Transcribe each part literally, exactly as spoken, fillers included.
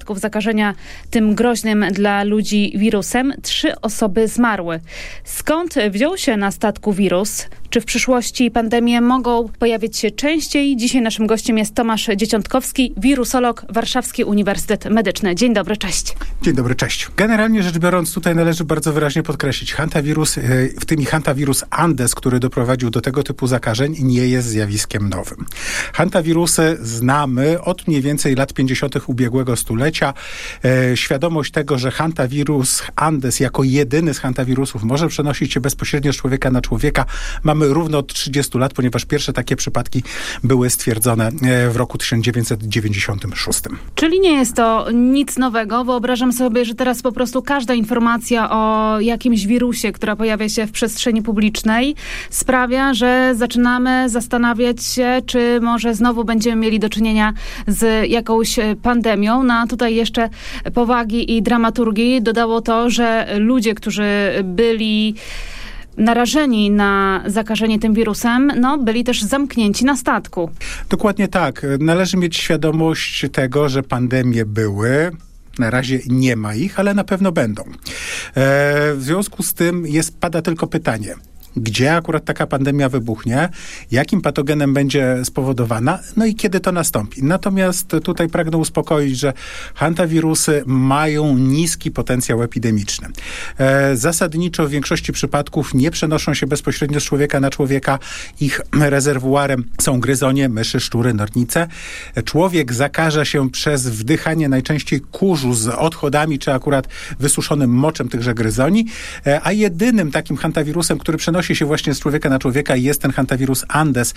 przypadków zakażenia tym groźnym dla ludzi wirusem. Trzy osoby zmarły. Skąd wziął się na statku wirus? Czy w przyszłości pandemie mogą pojawić się częściej? Dzisiaj naszym gościem jest Tomasz Dzieciątkowski, wirusolog, Warszawski Uniwersytet Medyczny. Dzień dobry, cześć. Dzień dobry, cześć. Generalnie rzecz biorąc, tutaj należy bardzo wyraźnie podkreślić, hantawirus, w tym i hantawirus Andes, który doprowadził do tego typu zakażeń, nie jest zjawiskiem nowym. Hantawirusy znamy od mniej więcej lat pięćdziesiątych ubiegłego stulecia. E, świadomość tego, że hantawirus Andes jako jedyny z hantawirusów może przenosić się bezpośrednio z człowieka na człowieka, mamy równo od trzydziestu lat, ponieważ pierwsze takie przypadki były stwierdzone w roku tysiąc dziewięćset dziewięćdziesiątym szóstym. Czyli nie jest to nic nowego. Wyobrażam sobie, że teraz po prostu każda informacja o jakimś wirusie, która pojawia się w przestrzeni publicznej, sprawia, że zaczynamy zastanawiać się, czy może znowu będziemy mieli do czynienia z jakąś pandemią. No a tutaj jeszcze powagi i dramaturgii dodało to, że ludzie, którzy byli narażeni na zakażenie tym wirusem, no, byli też zamknięci na statku. Dokładnie tak. Należy mieć świadomość tego, że pandemie były. Na razie nie ma ich, ale na pewno będą. E, w związku z tym jest, pada tylko pytanie, gdzie akurat taka pandemia wybuchnie, jakim patogenem będzie spowodowana, no i kiedy to nastąpi. Natomiast tutaj pragnę uspokoić, że hantawirusy mają niski potencjał epidemiczny. E, zasadniczo w większości przypadków nie przenoszą się bezpośrednio z człowieka na człowieka. Ich rezerwuarem są gryzonie, myszy, szczury, nornice. Człowiek zakaża się przez wdychanie najczęściej kurzu z odchodami, czy akurat wysuszonym moczem tychże gryzoni, e, a jedynym takim hantawirusem, który przenosi się właśnie z człowieka na człowieka, jest ten hantawirus Andes,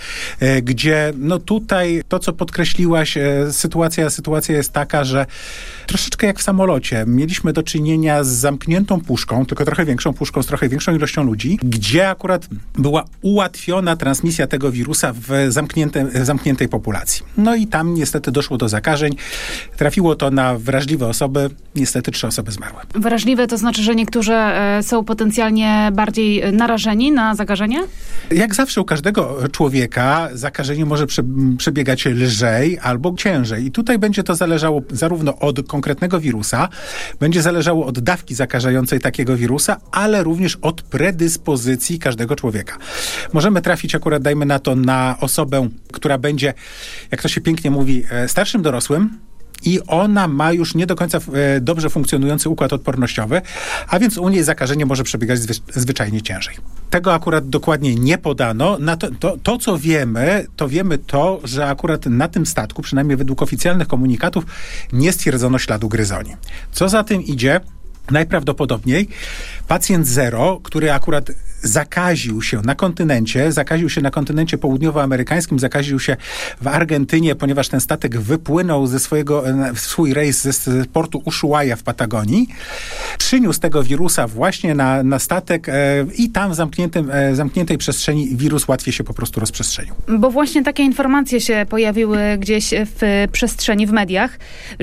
gdzie no tutaj to, co podkreśliłaś, sytuacja, sytuacja jest taka, że troszeczkę jak w samolocie. Mieliśmy do czynienia z zamkniętą puszką, tylko trochę większą puszką, z trochę większą ilością ludzi, gdzie akurat była ułatwiona transmisja tego wirusa w zamknięte, zamkniętej populacji. No i tam niestety doszło do zakażeń. Trafiło to na wrażliwe osoby. Niestety trzy osoby zmarły. Wrażliwe to znaczy, że niektórzy są potencjalnie bardziej narażeni na zakażenie? Jak zawsze u każdego człowieka zakażenie może prze, przebiegać lżej albo ciężej. I tutaj będzie to zależało zarówno od konkretnego wirusa, będzie zależało od dawki zakażającej takiego wirusa, ale również od predyspozycji każdego człowieka. Możemy trafić akurat, dajmy na to, na osobę, która będzie, jak to się pięknie mówi, starszym dorosłym, i ona ma już nie do końca e, dobrze funkcjonujący układ odpornościowy, a więc u niej zakażenie może przebiegać zwy, zwyczajnie ciężej. Tego akurat dokładnie nie podano. Na to, to, to, co wiemy, to wiemy to, że akurat na tym statku, przynajmniej według oficjalnych komunikatów, nie stwierdzono śladu gryzoni. Co za tym idzie? Najprawdopodobniej pacjent zero, który akurat zakaził się na kontynencie, zakaził się na kontynencie południowoamerykańskim, zakaził się w Argentynie, ponieważ ten statek wypłynął ze swojego, swój rejs ze portu Ushuaia w Patagonii, przyniósł tego wirusa właśnie na, na statek e, i tam w zamkniętym, e, zamkniętej przestrzeni wirus łatwiej się po prostu rozprzestrzenił. Bo właśnie takie informacje się pojawiły gdzieś w przestrzeni, w mediach,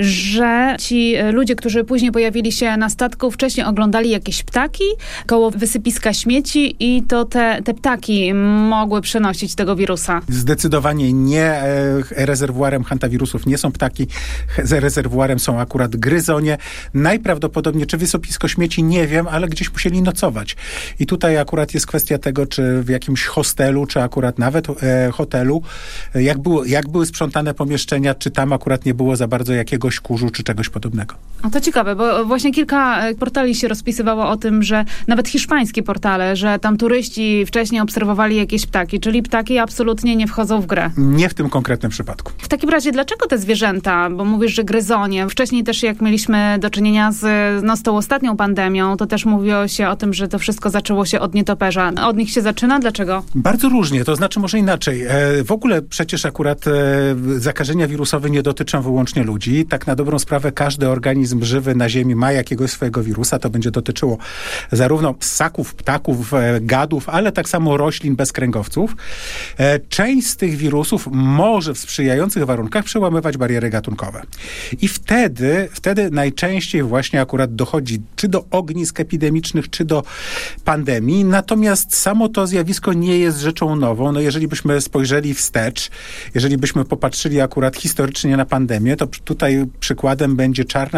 że ci ludzie, którzy później pojawili się na statku, wcześniej oglądali jakieś ptaki koło wysypiska śmieci i to te, te ptaki mogły przenosić tego wirusa. Zdecydowanie nie. E, rezerwuarem hantawirusów nie są ptaki. Rezerwuarem są akurat gryzonie. Najprawdopodobniej, czy wysypisko śmieci, nie wiem, ale gdzieś musieli nocować. I tutaj akurat jest kwestia tego, czy w jakimś hostelu, czy akurat nawet e, hotelu, jak, było, jak były sprzątane pomieszczenia, czy tam akurat nie było za bardzo jakiegoś kurzu, czy czegoś podobnego. A to ciekawe, bo właśnie kilka portali się rozpisywało o tym, że nawet hiszpańskie portale, że tam turyści wcześniej obserwowali jakieś ptaki, czyli ptaki absolutnie nie wchodzą w grę. Nie w tym konkretnym przypadku. W takim razie, dlaczego te zwierzęta, bo mówisz, że gryzonie, wcześniej też jak mieliśmy do czynienia z, no, z tą ostatnią pandemią, to też mówiło się o tym, że to wszystko zaczęło się od nietoperza. Od nich się zaczyna? Dlaczego? Bardzo różnie, to znaczy może inaczej. E, w ogóle przecież akurat e, zakażenia wirusowe nie dotyczą wyłącznie ludzi. Tak na dobrą sprawę każdy organizm żywy na Ziemi ma jakiegoś swojego wirusa. To będzie dotyczyło zarówno ssaków, ptaków, e, gadów, ale tak samo roślin bezkręgowców. E, część z tych wirusów może w sprzyjających warunkach przełamywać bariery gatunkowe. I wtedy, wtedy najczęściej właśnie akurat dochodzi czy do ognisk epidemicznych, czy do pandemii. Natomiast samo to zjawisko nie jest rzeczą nową. No jeżeli byśmy spojrzeli wstecz, jeżeli byśmy popatrzyli akurat historycznie na pandemię, to tutaj przykładem będzie czarna